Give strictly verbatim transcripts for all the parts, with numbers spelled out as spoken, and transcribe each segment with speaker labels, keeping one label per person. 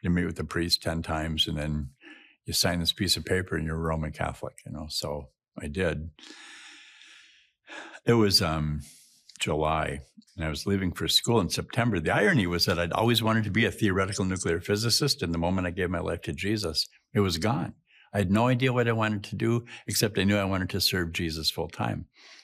Speaker 1: you meet with the priest ten times, and then you sign this piece of paper and you're a Roman Catholic, you know. So I did. It was um, July, and I was leaving for school in September. The irony was that I'd always wanted to be a theoretical nuclear physicist, and the moment I gave my life to Jesus, it was gone. I had no idea what I wanted to do, except I knew I wanted to serve Jesus full time.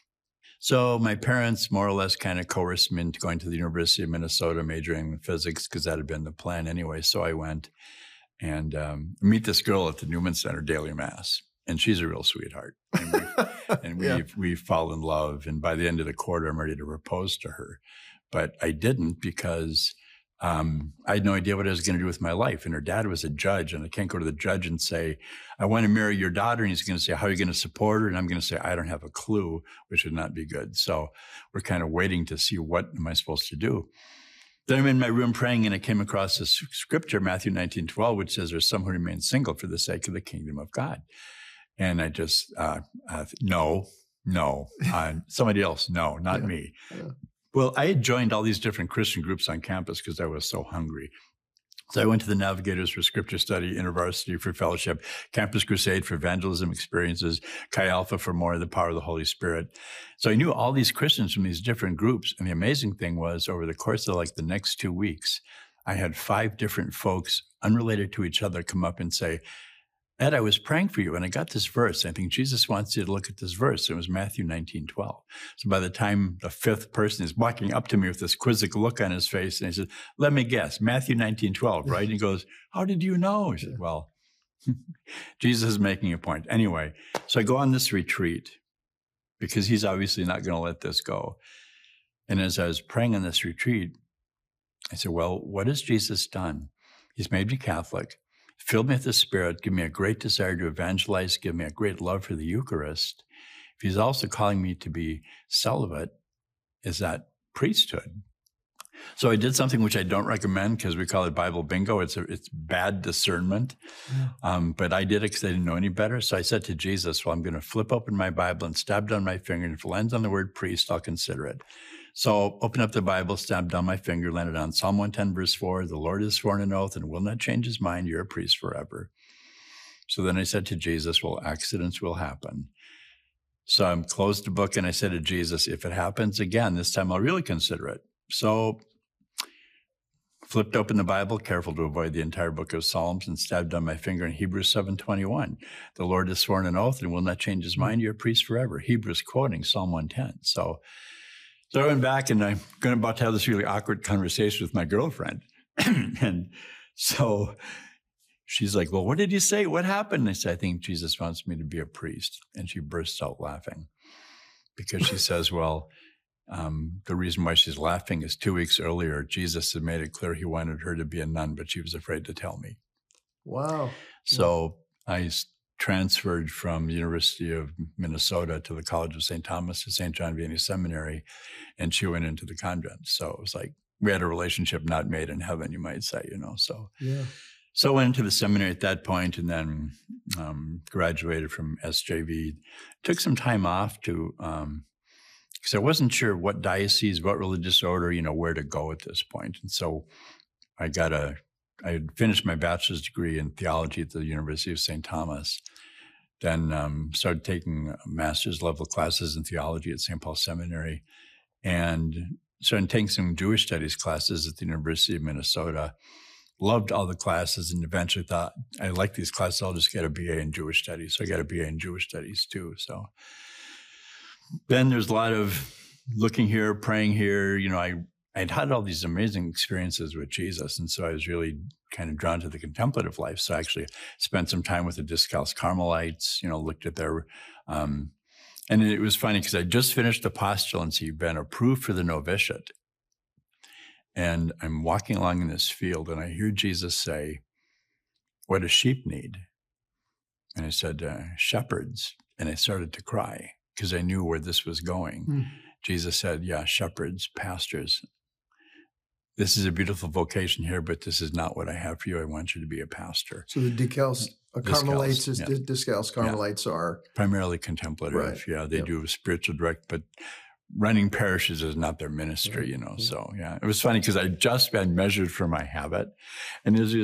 Speaker 1: So my parents more or less kind of coerced me into going to the University of Minnesota, majoring in physics, because that had been the plan anyway. So I went and um, meet this girl at the Newman Center daily mass. And she's a real sweetheart. And we, and we,
Speaker 2: yeah.
Speaker 1: we fall in love. And by the end of the quarter, I'm ready to propose to her. But I didn't because um, I had no idea what I was going to do with my life. And her dad was a judge. And I can't go to the judge and say, I want to marry your daughter. And he's going to say, how are you going to support her? And I'm going to say, I don't have a clue, which would not be good. So we're kind of waiting to see what am I supposed to do. Then I'm in my room praying, and I came across this scripture, Matthew nineteen twelve, which says, there's some who remain single for the sake of the kingdom of God. And I just, uh, uh, no, no, uh, somebody else, no, not
Speaker 2: yeah.
Speaker 1: me.
Speaker 2: Yeah.
Speaker 1: Well, I had joined all these different Christian groups on campus because I was so hungry. So I went to the Navigators for Scripture Study, InterVarsity for Fellowship, Campus Crusade for Evangelism Experiences, Chi Alpha for More of the Power of the Holy Spirit. So I knew all these Christians from these different groups. And the amazing thing was, over the course of like the next two weeks, I had five different folks unrelated to each other come up and say, Ed, I was praying for you, and I got this verse. I think Jesus wants you to look at this verse. It was Matthew nineteen twelve. So by the time the fifth person is walking up to me with this quizzical look on his face, and he said, let me guess, Matthew nineteen twelve, right? And he goes, how did you know? He said, well, Jesus is making a point. Anyway, so I go on this retreat because he's obviously not going to let this go. And as I was praying on this retreat, I said, well, what has Jesus done? He's made me Catholic, filled me with the Spirit, give me a great desire to evangelize, give me a great love for the Eucharist. If he's also calling me to be celibate, is that priesthood? So I did something which I don't recommend because we call it Bible bingo. It's a, it's bad discernment. Yeah. Um, but I did it because I didn't know any better. So I said to Jesus, well, I'm going to flip open my Bible and stab down my finger. And if it lands on the word priest, I'll consider it. So open up the Bible, stab down my finger, landed on Psalm one ten, verse four. The Lord has sworn an oath and will not change his mind. You're a priest forever. So then I said to Jesus, well, accidents will happen. So I closed the book and I said to Jesus, if it happens again, this time I'll really consider it. So flipped open the Bible, careful to avoid the entire book of Psalms, and stabbed down my finger in Hebrews seven twenty-one. The Lord has sworn an oath and will not change his mind. You're a priest forever. Hebrews quoting Psalm one ten. So So I went back, and I'm going about to have this really awkward conversation with my girlfriend. And so she's like, well, what did you say? What happened? And I said, I think Jesus wants me to be a priest. And she bursts out laughing because she says, well, um, the reason why she's laughing is two weeks earlier, Jesus had made it clear he wanted her to be a nun, but she was afraid to tell me.
Speaker 2: Wow.
Speaker 1: So yeah. I transferred from the University of Minnesota to the College of Saint Thomas to Saint John Vianney Seminary, and she went into the convent. So it was like we had a relationship not made in heaven, you might say, you know. So,
Speaker 2: yeah.
Speaker 1: So I went into the seminary at that point, and then um, graduated from S J V. Took some time off to, um, because I wasn't sure what diocese, what religious order, you know, where to go at this point. And so I got a I had finished my bachelor's degree in theology at the University of Saint Thomas, then um, started taking master's level classes in theology at Saint Paul Seminary, and started taking some Jewish studies classes at the University of Minnesota. Loved all the classes, and eventually thought, I like these classes, I'll just get a B A in Jewish studies. So I got a B A in Jewish studies too. So then there's a lot of looking here, praying here. You know, I I'd had all these amazing experiences with Jesus, and so I was really kind of drawn to the contemplative life. So I actually spent some time with the Discalced Carmelites, you know, looked at their, um, and it was funny because I just finished the postulancy, been approved for the novitiate, and I'm walking along in this field, and I hear Jesus say, what does sheep need? And I said, uh, shepherds. And I started to cry because I knew where this was going. Mm. Jesus said, yeah, shepherds, pastors. This is a beautiful vocation here, but this is not what I have for you. I want you to be a pastor.
Speaker 2: So the Discalced uh, Carmelites, is, yeah. Discalced Carmelites yeah. are?
Speaker 1: Primarily contemplative. Right. Yeah, they yep. do spiritual direct, but running parishes is not their ministry, right. you know. Yeah. So, yeah, it was funny because I just been measured for my habit. And as